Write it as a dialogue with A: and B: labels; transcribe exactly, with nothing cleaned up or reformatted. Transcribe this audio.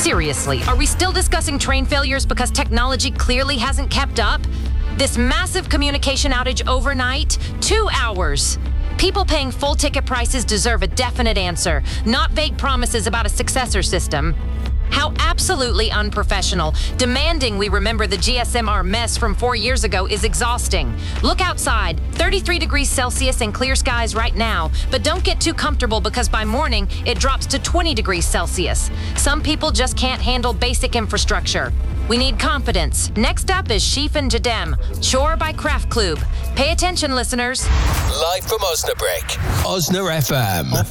A: Seriously, are we still discussing train failures because technology clearly hasn't kept up? This massive communication outage overnight? Two hours. People paying full ticket prices deserve a definite answer, not vague promises about a successor system. How absolutely unprofessional. Demanding we remember the G S M R mess from four years ago is exhausting. Look outside, thirty-three degrees Celsius and clear skies right now, but don't get too comfortable because by morning it drops to twenty degrees Celsius. Some people just can't handle basic infrastructure. We need confidence. Next up is Sheaf and Jadem, Chore by Kraftklub. Pay attention, listeners.
B: Live from Osnabrück, Osna F M.